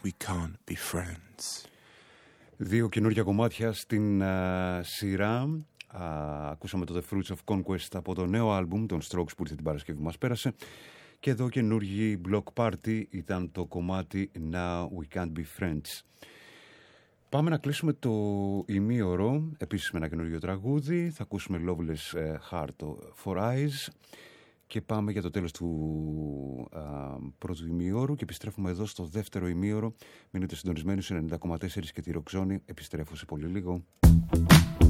we can't be friends. Δύο καινούργια κομμάτια στην σειρά. Ακούσαμε το The Fruits of Conquest από το νέο άλμπουμ των Strokes που ήρθε την Παρασκευή που μας πέρασε. Και εδώ καινούργιοι Block Party ήταν το κομμάτι Now We Can't Be Friends. Πάμε να κλείσουμε το ημίωρο, επίσης με ένα καινούργιο τραγούδι. Θα ακούσουμε Loveless Heart for Eyes και πάμε για το τέλος του πρώτου ημίωρου και επιστρέφουμε εδώ στο δεύτερο ημίωρο. Μείνετε συντονισμένοι σε 90,4 και τη Ροξόνη. Επιστρέφω σε πολύ λίγο.